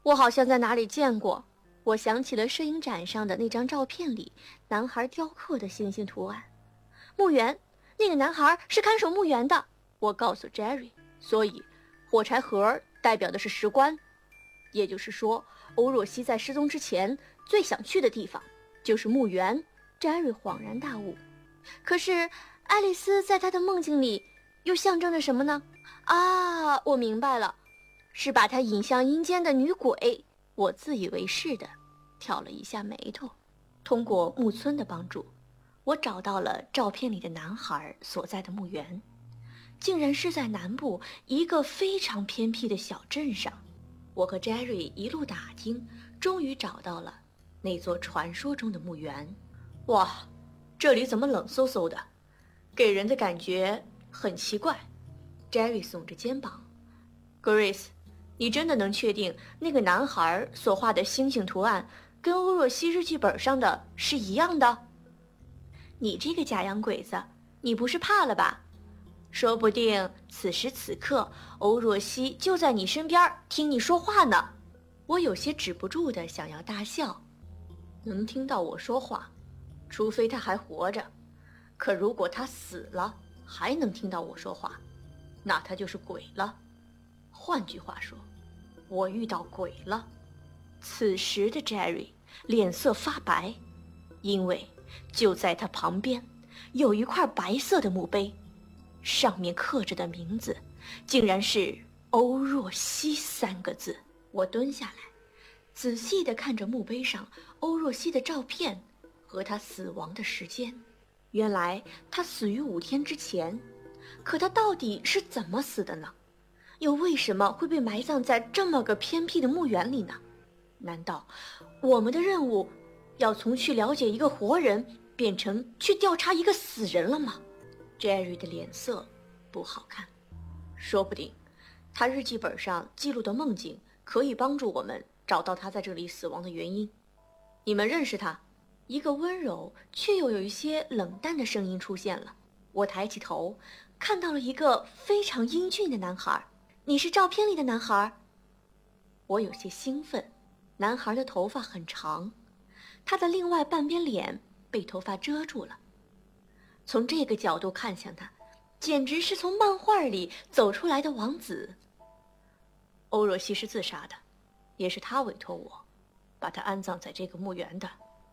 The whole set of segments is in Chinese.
我好像在哪里见过。我想起了摄影展上的那张照片里男孩雕刻的星星图案。墓园，那个男孩是看守墓园的。我告诉 Jerry， 所以火柴盒代表的是石棺，也就是说，欧若西在失踪之前最想去的地方就是墓园。Jerry 恍然大悟。可是爱丽丝在他的梦境里又象征着什么呢？啊，我明白了，是把他引向阴间的女鬼。我自以为是的挑了一下眉头。通过木村的帮助，我找到了照片里的男孩所在的墓园，竟然是在南部一个非常偏僻的小镇上。我和 Jerry 一路打听，终于找到了那座传说中的墓园。哇，这里怎么冷飕飕的，给人的感觉很奇怪。 Jerry 耸着肩膀， Grace， 你真的能确定那个男孩所画的星星图案跟欧若西日记本上的是一样的？你这个假洋鬼子，你不是怕了吧？说不定此时此刻欧若西就在你身边听你说话呢。我有些止不住的想要大笑。能听到我说话，除非他还活着，可如果他死了还能听到我说话，那他就是鬼了。换句话说，我遇到鬼了。此时的 Jerry 脸色发白，因为就在他旁边有一块白色的墓碑，上面刻着的名字竟然是欧若西3个字。我蹲下来，仔细地看着墓碑上欧若西的照片和他死亡的时间。原来他死于5天之前，可他到底是怎么死的呢？又为什么会被埋葬在这么个偏僻的墓园里呢？难道我们的任务要从去了解一个活人变成去调查一个死人了吗？ Jerry 的脸色不好看，说不定他日记本上记录的梦境可以帮助我们找到他在这里死亡的原因。你们认识他？一个温柔却又有一些冷淡的声音出现了。我抬起头，看到了一个非常英俊的男孩。你是照片里的男孩？我有些兴奋。男孩的头发很长，他的另外半边脸被头发遮住了。从这个角度看向他，简直是从漫画里走出来的王子。欧若西是自杀的，也是他委托我把他安葬在这个墓园的。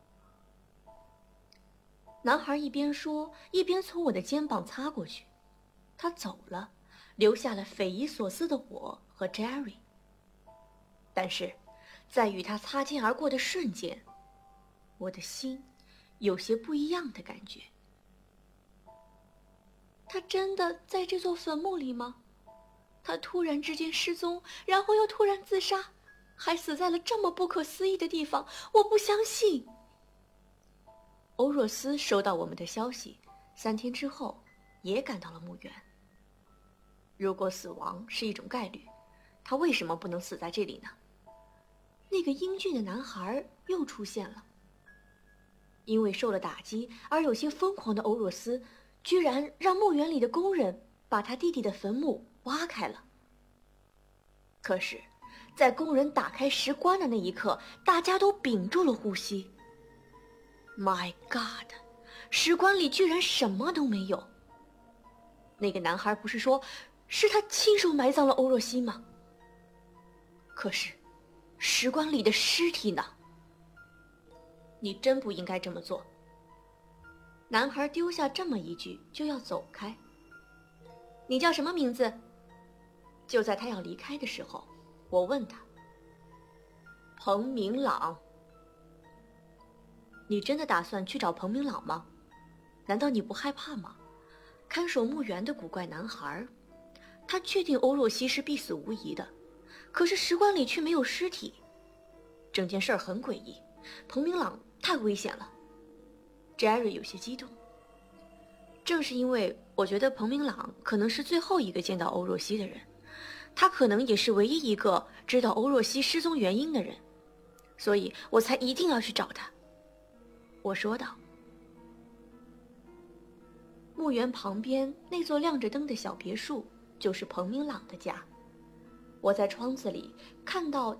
男孩一边说，一边从我的肩膀擦过去。他走了，留下了匪夷所思的我和 Jerry。 但是在与他擦肩而过的瞬间，我的心有些不一样的感觉。他真的在这座坟墓里吗？他突然之间失踪，然后又突然自杀，还死在了这么不可思议的地方，我不相信。欧若斯收到我们的消息，3天之后也赶到了墓园。如果死亡是一种概率，他为什么不能死在这里呢？那个英俊的男孩又出现了。因为受了打击而有些疯狂的欧若斯，居然让墓园里的工人把他弟弟的坟墓挖开了。可是在工人打开石棺的那一刻，大家都屏住了呼吸。 My God， 石棺里居然什么都没有。那个男孩不是说是他亲手埋葬了欧若西吗？可是石棺里的尸体呢？你真不应该这么做。男孩丢下这么一句就要走开。你叫什么名字？就在他要离开的时候，我问他。彭明朗。你真的打算去找彭明朗吗？难道你不害怕吗？看守墓园的古怪男孩，他确定欧若西是必死无疑的，可是石棺里却没有尸体，整件事很诡异。彭明朗太危险了。Jerry 有些激动。正是因为我觉得彭明朗可能是最后一个见到欧若西的人，他可能也是唯一一个知道欧若西失踪原因的人，所以我才一定要去找他。我说道。墓园旁边那座亮着灯的小别墅就是彭明朗的家。我在窗子里看到